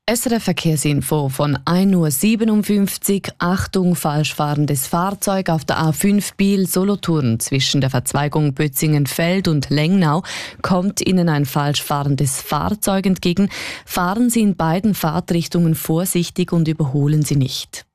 SRF Verkehrsinfo von 1:57 Uhr. Achtung, falsch fahrendes Fahrzeug auf der A5 Biel-Solothurn. Zwischen der Verzweigung Bötzingenfeld und Lengnau kommt Ihnen ein falsch fahrendes Fahrzeug entgegen. Fahren Sie in beiden Fahrtrichtungen vorsichtig und überholen Sie nicht.